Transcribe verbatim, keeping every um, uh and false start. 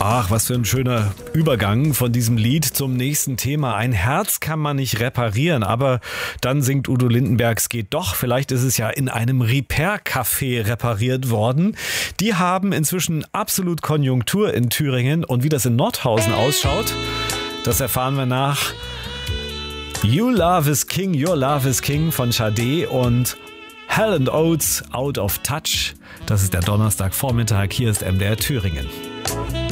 Ach, was für ein schöner Übergang von diesem Lied zum nächsten Thema. Ein Herz kann man nicht reparieren, aber dann singt Udo Lindenberg, es geht doch. Vielleicht ist es ja in einem Repair-Café repariert worden. Die haben inzwischen absolut Konjunktur in Thüringen und wie das in Nordhausen ausschaut, das erfahren wir nach You Love is King, Your Love is King von Sade und Hell and Oates, Out of Touch. Das ist der Donnerstagvormittag. Hier ist M D R Thüringen.